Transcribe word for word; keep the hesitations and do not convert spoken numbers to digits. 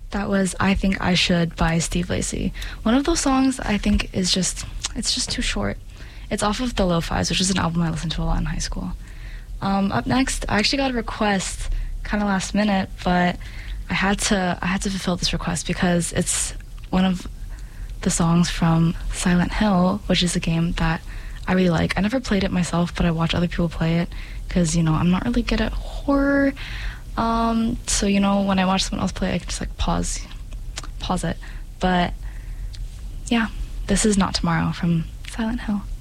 That was I Think I Should by Steve Lacy. One of those songs I think is just, it's just too short. It's off of The Lo-Fi's, which is an album I listened to a lot in high school. Um, up next, I actually got a request kind of last minute, but I had to I had to fulfill this request because it's one of the songs from Silent Hill, which is a game that I really like. I never played it myself, but I watch other people play it because, you know, I'm not really good at horror. Um, so, you know, when I watch someone else play, I can just, like, pause, pause it. But, yeah, this is Not Tomorrow from Silent Hill.